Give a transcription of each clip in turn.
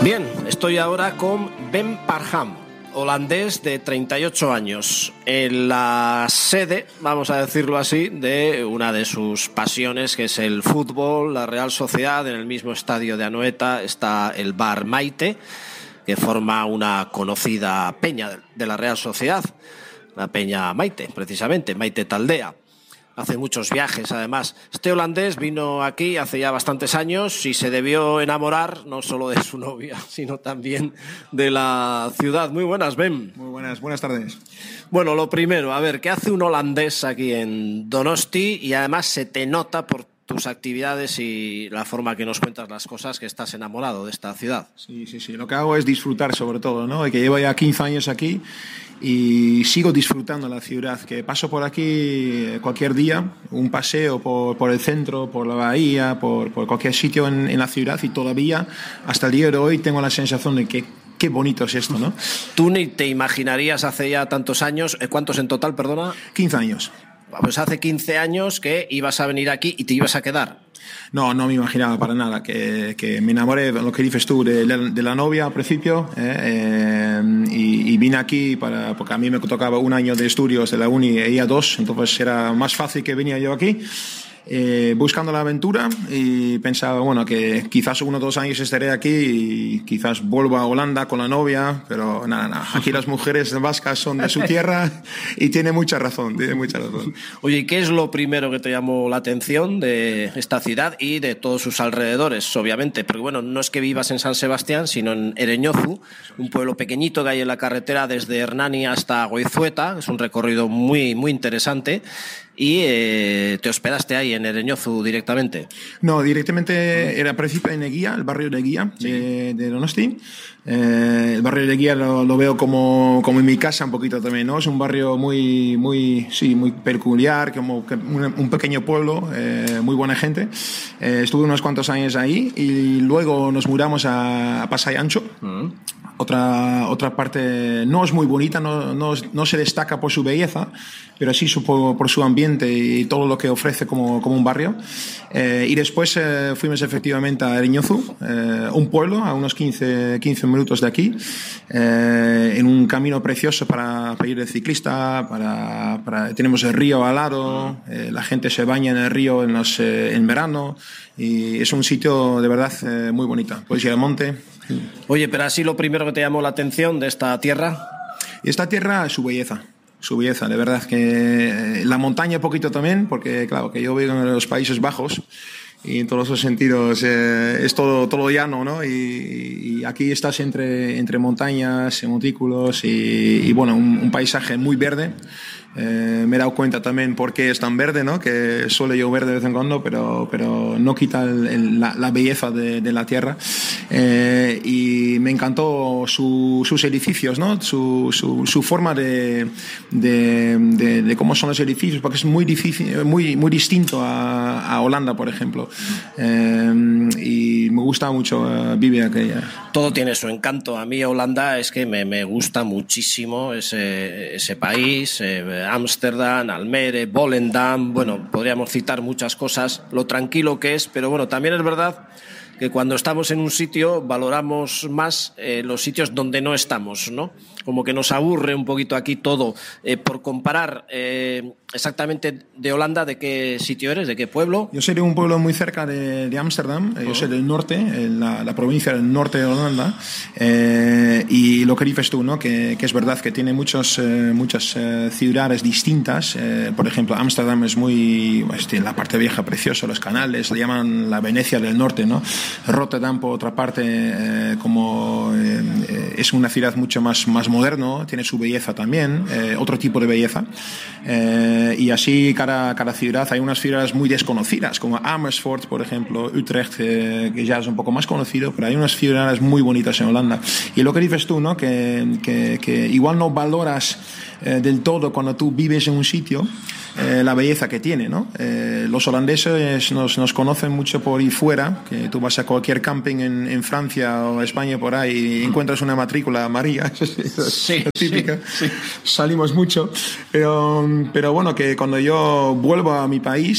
Bien, estoy ahora con Ben Parham, holandés de 38 años, en la sede, vamos a decirlo así, de una de sus pasiones, que es el fútbol, la Real Sociedad. En el mismo estadio de Anoeta está el Bar Maite, que forma una conocida peña de la Real Sociedad, la peña Maite, precisamente, Maite Taldea. Hace muchos viajes, además. Este holandés vino aquí hace ya bastantes años y se debió enamorar no solo de su novia, sino también de la ciudad. Muy buenas, Ben. Muy buenas tardes. Bueno, lo primero, a ver, ¿qué hace un holandés aquí en Donosti? Y además se te nota por tus actividades y la forma que nos cuentas las cosas que estás enamorado de esta ciudad. Sí. Lo que hago es disfrutar, sobre todo, ¿no? Que llevo ya 15 años aquí y sigo disfrutando la ciudad, que paso por aquí cualquier día, un paseo por el centro, por la bahía, por cualquier sitio en la ciudad, y todavía hasta el día de hoy tengo la sensación de que qué bonito es esto, ¿no? Tú ni te imaginarías hace ya tantos años, ¿cuántos en total, perdona? 15 años. Pues hace 15 años que ibas a venir aquí y te ibas a quedar. No me imaginaba para nada que me enamoré, lo que dices tú, de la novia al principio, y vine aquí porque a mí me tocaba un año de estudios de la uni, ella 2, entonces era más fácil que venía yo aquí. Buscando la aventura, y pensaba, bueno, que quizás 1 o 2 años estaré aquí y quizás vuelva a Holanda con la novia, pero nada, aquí las mujeres vascas son de su tierra y tiene mucha razón. Oye, ¿y qué es lo primero que te llamó la atención de esta ciudad y de todos sus alrededores, obviamente? Porque bueno, no es que vivas en San Sebastián, sino en Ereñozu, un pueblo pequeñito que hay en la carretera desde Hernani hasta Goizueta. Es un recorrido muy, muy interesante. ¿Y te hospedaste ahí en Ereñozu directamente? No, directamente era al principio en Eguía, el barrio de Eguía, sí, de Donosti. El barrio de Eguía lo veo como en mi casa un poquito también, ¿no? Es un barrio muy peculiar, como un pequeño pueblo, muy buena gente. Estuve unos cuantos años ahí y luego nos mudamos a Pasai Ancho. Otra parte no es muy bonita, no se destaca por su belleza, pero sí por su ambiente y todo lo que ofrece como un barrio. Y después fuimos efectivamente a Ereñozu, un pueblo a unos 15 minutos de aquí, en un camino precioso para ir de ciclista. Tenemos el río al lado, la gente se baña en el río en verano, y es un sitio de verdad muy bonito. Puedes ir al monte. Oye, pero así lo primero que te llamó la atención de esta tierra. Esta tierra, su belleza, de verdad, que la montaña un poquito también, porque claro, que yo vivo en los Países Bajos y en todos los sentidos es todo llano, ¿no? Y aquí estás entre montañas, montículos y bueno, un paisaje muy verde. Me he dado cuenta también por qué es tan verde, ¿no? Que suele llover de vez en cuando, pero no quita la belleza de la tierra. Y me encantó sus edificios, ¿no? Su forma de cómo son los edificios, porque es muy difícil, muy distinto a Holanda, por ejemplo. Y me gusta mucho vivir aquí. Todo tiene su encanto. A mí Holanda es que me gusta muchísimo ese país. Ámsterdam, Almere, Volendam, bueno, podríamos citar muchas cosas, lo tranquilo que es, pero bueno, también es verdad que cuando estamos en un sitio valoramos más los sitios donde no estamos, ¿no? Como que nos aburre un poquito aquí todo. Por comparar exactamente de Holanda, ¿de qué sitio eres? ¿De qué pueblo? Yo soy de un pueblo muy cerca de Ámsterdam. Yo soy del norte, la provincia del norte de Holanda. Y lo que dices tú, ¿no? Que es verdad que tiene muchas ciudades distintas. Por ejemplo, Ámsterdam es tiene la parte vieja preciosa, los canales, le llaman la Venecia del norte, ¿no? Rotterdam, por otra parte, es una ciudad mucho más moderno, tiene su belleza también, otro tipo de belleza. Y así cada ciudad, hay unas ciudades muy desconocidas, como Amersfoort, por ejemplo, Utrecht, que ya es un poco más conocido, pero hay unas ciudades muy bonitas en Holanda. Y lo que dices tú, ¿no? Que igual no valoras del todo cuando tú vives en un sitio la belleza que tiene, ¿no? Los holandeses nos conocen mucho por ahí fuera, que tú vas a cualquier camping en Francia o España por ahí y encuentras una matrícula amarilla, sí, típica. Sí. Salimos mucho, pero bueno, que cuando yo vuelvo a mi país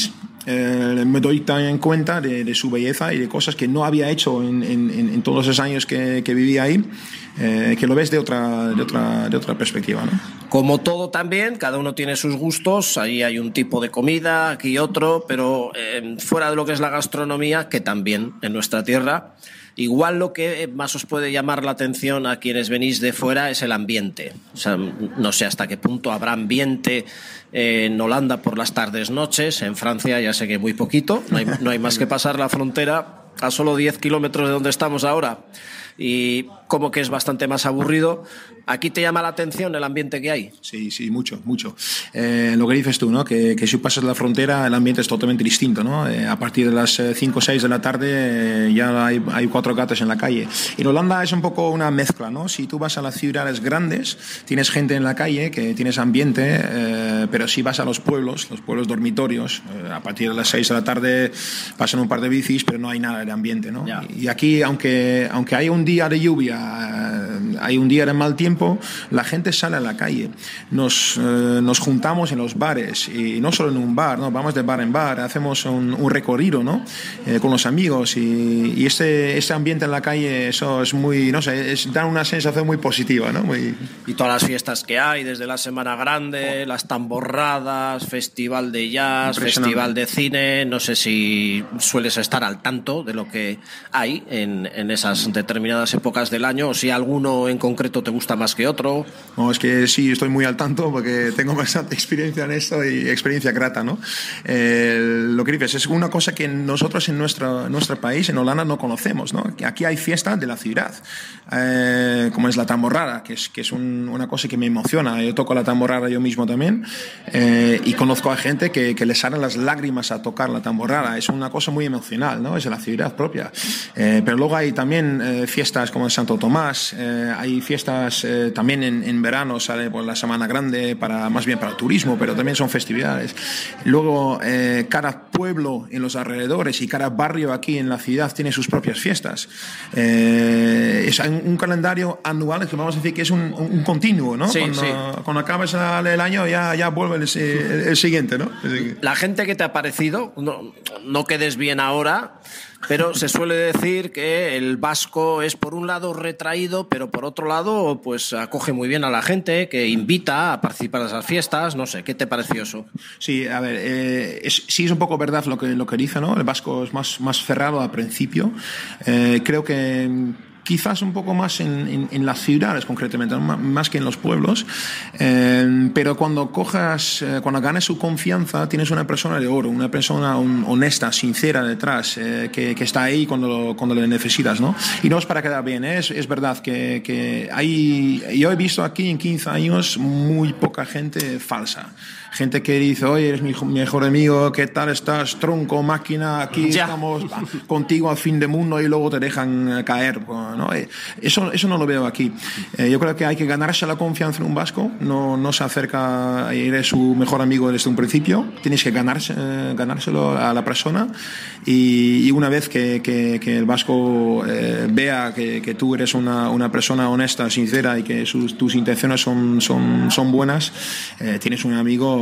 me doy también cuenta de su belleza y de cosas que no había hecho en todos esos años que vivía ahí, que lo ves de otra perspectiva, ¿no? Como todo también, cada uno tiene sus gustos, ahí hay un tipo de comida, aquí otro, pero fuera de lo que es la gastronomía, que también en nuestra tierra, igual lo que más os puede llamar la atención a quienes venís de fuera es el ambiente. O sea, no sé hasta qué punto habrá ambiente en Holanda por las tardes, noches, en Francia ya sé que muy poquito, no hay más que pasar la frontera a solo 10 kilómetros de donde estamos ahora y como que es bastante más aburrido. ¿Aquí te llama la atención el ambiente que hay? Sí, mucho. Lo que dices tú, ¿no? Que si pasas la frontera el ambiente es totalmente distinto, ¿no? A partir de las 5 o 6 de la tarde ya hay 4 gatos en la calle. En Holanda es un poco una mezcla, ¿no? Si tú vas a las ciudades grandes, tienes gente en la calle, que tienes ambiente, pero si vas a los pueblos dormitorios, a partir de las 6 de la tarde pasan un par de bicis, pero no hay nada de ambiente, ¿no? Ya. Y aquí, aunque hay un día de lluvia, hay un día de mal tiempo, la gente sale a la calle, nos juntamos en los bares y no solo en un bar, ¿no? Vamos de bar en bar, hacemos un recorrido, ¿no? Con los amigos y este ambiente en la calle, eso es muy, no sé, da una sensación muy positiva, ¿no? Y todas las fiestas que hay, desde la Semana Grande, las tamborradas, festival de jazz, festival de cine, no sé si sueles estar al tanto de lo que hay en esas determinadas épocas del año o si alguno en concreto te gusta más que otro. No, es que sí, estoy muy al tanto porque tengo bastante experiencia en esto y experiencia grata, ¿no? Lo que dices es una cosa que nosotros en nuestro país, en Holanda, no conocemos, ¿no? Aquí hay fiesta de la ciudad, como es la tamborrada, que es una cosa que me emociona. Yo toco la tamborrada yo mismo también y conozco a gente que le salen las lágrimas a tocar la tamborrada. Es una cosa muy emocional, ¿no? Es de la ciudad propia. Pero luego hay también fiestas como el Santo Tomás, hay fiestas también en verano, sale por la Semana Grande, más bien para el turismo, pero también son festividades. Luego, cada pueblo en los alrededores y cada barrio aquí en la ciudad tiene sus propias fiestas. Es un calendario anual que vamos a decir que es un continuo, ¿no? Sí, cuando acabas el año ya vuelve el siguiente, ¿no? La gente que te ha parecido, no quedes bien ahora, pero se suele decir que el vasco es por un lado retraído, pero por otro lado pues acoge muy bien a la gente, que invita a participar de esas fiestas. No sé, ¿qué te pareció eso? Sí, a ver, sí es un poco verdad lo que dice, ¿no? El vasco es más cerrado al principio. Creo que quizás un poco más en las ciudades concretamente, más que en los pueblos, pero cuando ganes su confianza, tienes una persona de oro, una persona honesta, sincera detrás, que está ahí cuando le necesitas, ¿no? Y no es para quedar bien, ¿eh? Es verdad que yo he visto aquí en 15 años muy poca gente falsa. Gente que dice, oye, eres mi mejor amigo, ¿qué tal estás? Tronco, máquina, aquí estamos contigo al fin de mundo y luego te dejan caer, ¿no? Eso no lo veo aquí. Yo creo que hay que ganarse la confianza en un vasco, no se acerca, eres su mejor amigo desde un principio, tienes que ganárselo a la persona y una vez que el vasco vea que tú eres una persona honesta, sincera y que tus intenciones son buenas, tienes un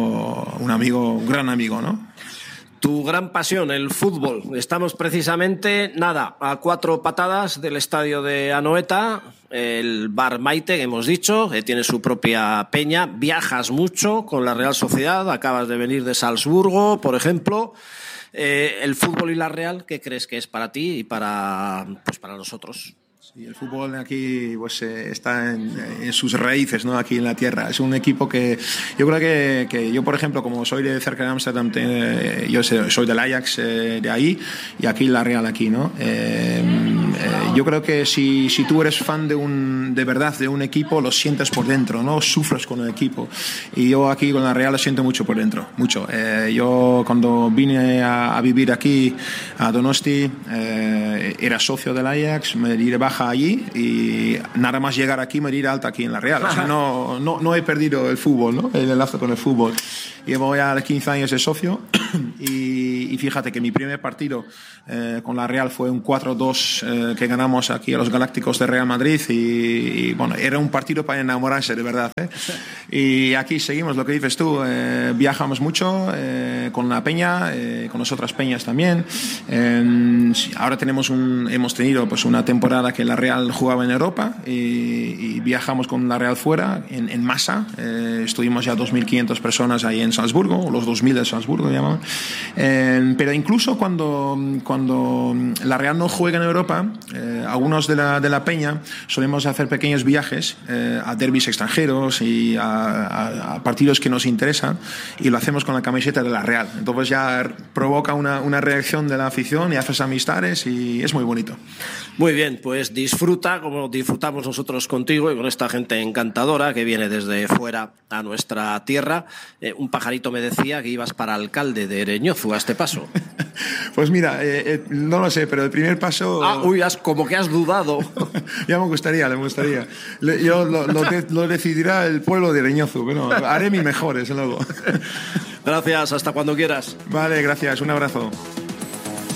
gran amigo, ¿no? Tu gran pasión, el fútbol. Estamos precisamente, a 4 patadas del estadio de Anoeta, el Bar Maite, que hemos dicho, que tiene su propia peña. Viajas mucho con la Real Sociedad, acabas de venir de Salzburgo, por ejemplo. El fútbol y la Real, ¿qué crees que es para ti y para nosotros? Sí, el fútbol aquí pues, está en sus raíces, ¿no? Aquí en la tierra. Es un equipo que yo creo que yo, por ejemplo, como soy de cerca de Ámsterdam, yo soy del Ajax de ahí y aquí la Real aquí, ¿no? Yo creo que si tú eres fan de verdad de un equipo, lo sientes por dentro, ¿no? Sufres con el equipo. Y yo aquí con la Real lo siento mucho por dentro, mucho. Yo cuando vine a vivir aquí a Donosti era socio del Ajax, me di de baja allí y nada más llegar aquí me di de alta aquí en la Real. O sea, no he perdido el fútbol, ¿no? El enlace con el fútbol. Llevo ya 15 años de socio y fíjate que mi primer partido con la Real fue un 4-2 que ganamos aquí a los Galácticos de Real Madrid y bueno, era un partido para enamorarse de verdad, ¿eh? Y aquí seguimos lo que dices tú, viajamos mucho con la peña, con las otras peñas también. Ahora hemos tenido pues una temporada que la Real jugaba en Europa y viajamos con la Real fuera en masa. Estuvimos ya 2.500 personas ahí en Salzburgo, o los 2.000 de Salzburgo llamaban. Pero incluso cuando la Real no juega en Europa, algunos de la peña solemos hacer pequeños viajes a derbis extranjeros y a partidos que nos interesan, y lo hacemos con la camiseta de la Real. Entonces ya provoca una reacción de la afición y haces amistades y es muy bonito. Muy bien, pues disfruta como disfrutamos nosotros contigo y con esta gente encantadora que viene desde fuera a nuestra tierra. Un pajarito me decía que ibas para alcalde de Ereñozu a este paso. Pues mira, no lo sé, pero el primer paso... Como que has dudado. Ya me gustaría. Lo decidirá el pueblo de Ereñozu. Bueno, haré mi mejor, desde luego. Gracias, hasta cuando quieras. Vale, gracias, un abrazo.